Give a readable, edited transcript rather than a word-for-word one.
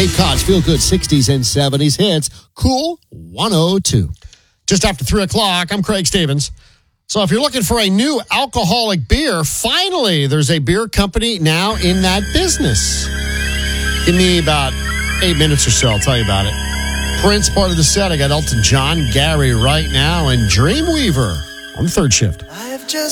Cape Cod's Feel Good 60s and 70s hits. Cool 102. Just after 3 o'clock, I'm Craig Stevens. So if you're looking for a new alcoholic beer, finally, there's a beer company now in that business. Give me about 8 minutes or so. I'll tell you about it. Prince, part of the set. I got Elton John, Gary right now, and Dreamweaver on the third shift.